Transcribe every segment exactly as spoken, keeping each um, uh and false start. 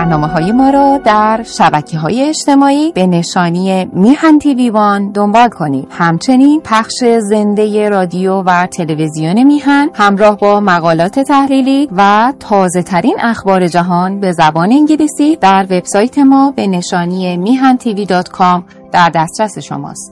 برنامه‌های ما را در شبکه‌های اجتماعی به نشانی میهن تیوی وان دنبال کنید. همچنین پخش زنده رادیو و تلویزیون میهن همراه با مقالات تحلیلی و تازه‌ترین اخبار جهان به زبان انگلیسی در وبسایت ما به نشانی میهن تیوی دات کام در دسترس شماست.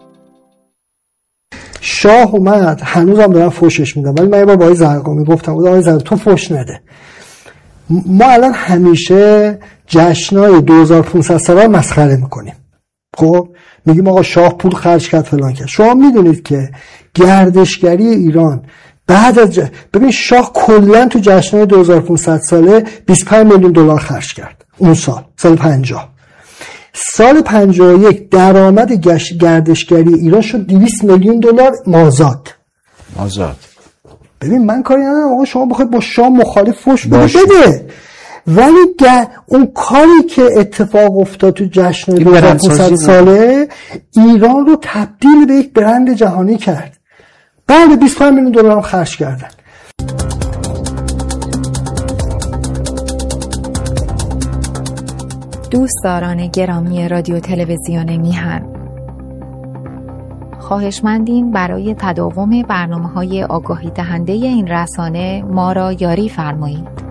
شاه اومد، هنوزم دارن فوشش میدن، ولی من یه بار با آقای زرقامی گفتم آقای زرقامی تو فوش نده. ما الان همیشه جشنای دو هزار و پانصد ساله مسخره میکنیم. خب میگیم آقا شاه پول خرج کرد فلان کرد. شما میدونید که گردشگری ایران بعد از ج... ببین شاه کلا تو جشنای دو هزار و پانصد ساله بیست و پنج میلیون دلار خرج کرد اون سال، سال پنجاه. سال پنجاه و یک درآمد گردشگری ایران شد دویست میلیون دلار مازاد. مازاد. ببین من کاری ندارم آقا شما بخواید با شاه مخالف فوش بده، ولی اون کاری که اتفاق افتاد تو جشن دو هزار و پانصد ساله ایران رو تبدیل به یک برند جهانی کرد. بعد بیست و پنج میلیون دلار هم خرج کردن. دوستداران گرامی رادیو تلویزیون میهن، خواهشمندیم برای تداوم برنامه‌های آگاهی دهنده این رسانه ما را یاری فرمایید.